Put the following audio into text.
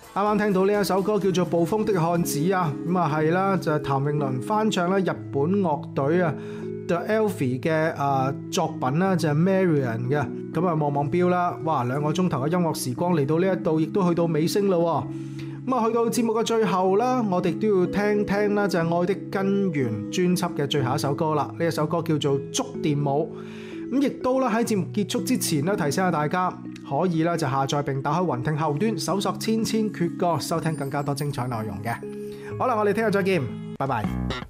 啱啱聽到呢一首歌叫做《暴風的漢子》啊，咁啊係啦，就係譚詠麟翻唱咧日本樂隊啊 The Elfie 嘅作品啦，就係 Marian 嘅。咁啊望望錶啦，哇2個鐘頭嘅音樂時光嚟到呢一度，亦都去到尾聲啦。咁啊去到節目嘅最後啦，我哋都要聽聽啦，就係《愛的根源》專輯嘅最後一首歌啦。呢一首歌叫做《觸電舞》。咁亦都啦喺節目結束之前咧，提醒下大家可以咧就下載並打開雲聽後端，搜索千千闕歌，收聽更加多精彩內容嘅。好啦，我哋聽日再見，拜拜。